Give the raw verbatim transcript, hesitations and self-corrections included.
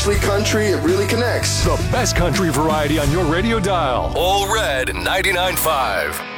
especially country. It really connects. The best country variety on your radio dial. All Red ninety-nine point five.